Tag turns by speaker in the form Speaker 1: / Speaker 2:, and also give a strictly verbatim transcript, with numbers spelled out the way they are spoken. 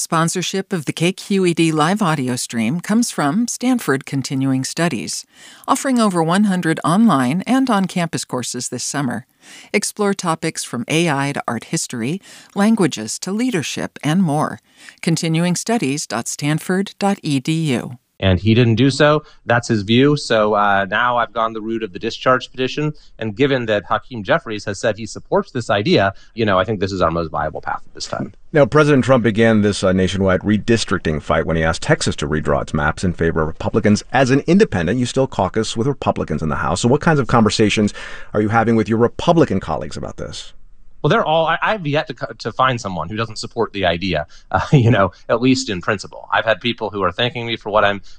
Speaker 1: Sponsorship of the K Q E D live audio stream comes from Stanford Continuing Studies, offering over one hundred online and on-campus courses this summer. Explore topics from A I to art history, languages to leadership, and more. continuing studies dot stanford dot e d u.
Speaker 2: And he didn't do so. That's his view. So uh, now I've gone the route of the discharge petition. And given that Hakeem Jeffries has said he supports this idea, you know, I think this is our most viable path at this time.
Speaker 3: Now, President Trump began this uh, nationwide redistricting fight when he asked Texas to redraw its maps in favor of Republicans. As an independent, you still caucus with Republicans in the House. So what kinds of conversations are you having with your Republican colleagues about this?
Speaker 2: Well, they're all, I, I've yet to to find someone who doesn't support the idea, uh, you know, at least in principle. I've had people who are thanking me for what I'm